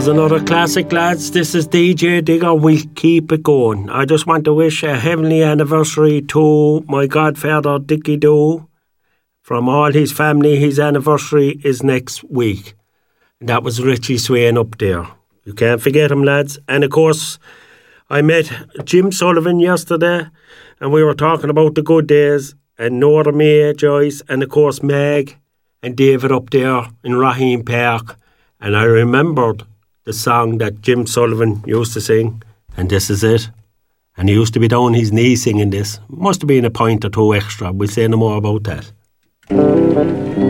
There's another classic, lads. This is DJ Digger. We'll keep it going. I just want to wish a heavenly anniversary to my godfather, Dickie Doe. From all his family, his anniversary is next week. And that was Richie Swain up there. You can't forget him, lads. And of course, I met Jim Sullivan yesterday, and we were talking about the good days, and Nora May, Joyce, and of course Meg and David up there in Raheem Park. And I remembered the song that Jim Sullivan used to sing, and this is it. And he used to be down his knees singing this. Must have been a point or two extra. We'll say no more about that.